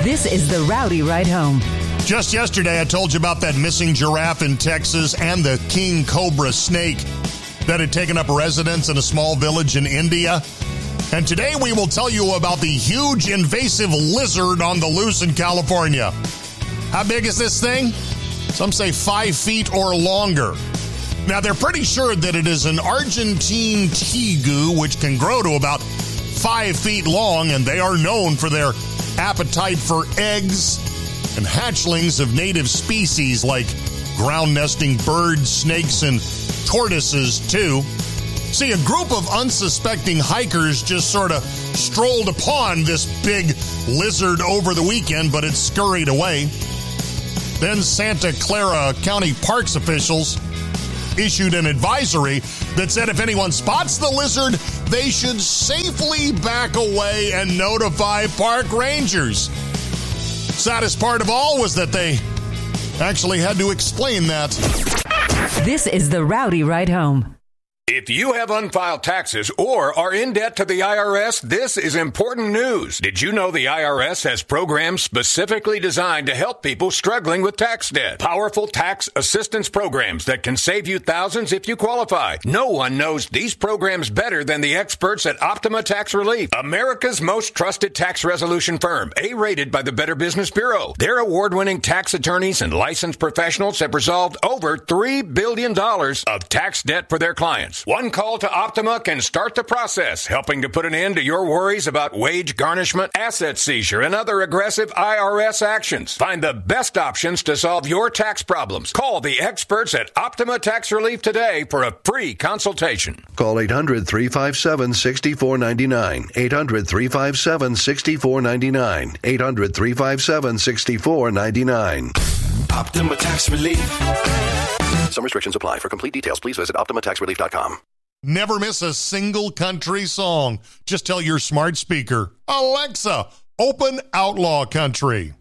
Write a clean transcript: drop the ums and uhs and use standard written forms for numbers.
This is the Rowdy Ride Home. Just yesterday, I told you about that missing giraffe in Texas and the king cobra snake that had taken up residence in a small village in India. And today we will tell you about the huge invasive lizard on the loose in California. How big is this thing? Some say 5 feet or longer. Now, they're pretty sure that it is an Argentine tegu, which can grow to about 5 feet long, and they are known for their appetite for eggs and hatchlings of native species like ground-nesting birds, snakes, and tortoises, too. See, a group of unsuspecting hikers just sort of strolled upon this big lizard over the weekend, but it scurried away. Then Santa Clara County Parks officials issued an advisory that said if anyone spots the lizard, they should safely back away and notify park rangers. Saddest part of all was that they actually had to explain that. This is the Rowdy Ride Home. If you have unfiled taxes or are in debt to the IRS, this is important news. Did you know the IRS has programs specifically designed to help people struggling with tax debt? Powerful tax assistance programs that can save you thousands if you qualify. No one knows these programs better than the experts at Optima Tax Relief, America's most trusted tax resolution firm, A-rated by the Better Business Bureau. Their award-winning tax attorneys and licensed professionals have resolved over $3 billion of tax debt for their clients. One call to Optima can start the process, helping to put an end to your worries about wage garnishment, asset seizure, and other aggressive IRS actions. Find the best options to solve your tax problems. Call the experts at Optima Tax Relief today for a free consultation. Call 800-357-6499. 800-357-6499. 800-357-6499. Optima Tax Relief. Some restrictions apply. For complete details, please visit OptimaTaxRelief.com. Never miss a single country song. Just tell your smart speaker, Alexa, open Outlaw Country.